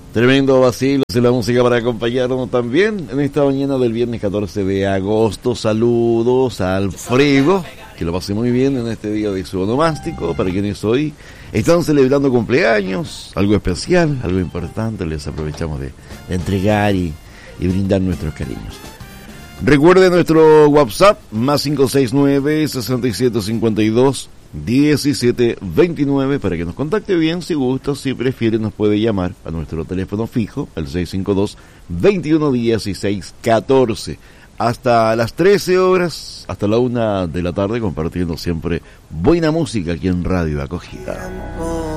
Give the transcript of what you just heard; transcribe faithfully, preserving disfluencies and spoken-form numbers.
Tremendo vacilo y la música para acompañarnos también en esta mañana del viernes catorce de agosto. Saludos a Alfredo, que lo pase muy bien en este día de su onomástico. Para quienes hoy están celebrando cumpleaños, algo especial, algo importante, les aprovechamos de, de entregar y, y brindar nuestros cariños. Recuerden nuestro WhatsApp, más cinco seis nueve, seis siete cinco dos, diecisiete veintinueve, para que nos contacte bien. Si gusta, si prefiere, nos puede llamar a nuestro teléfono fijo, el seis cinco dos, veintiuno dieciséis catorce. Hasta las trece horas, hasta la una de la tarde, compartiendo siempre buena música aquí en Radio Acogida.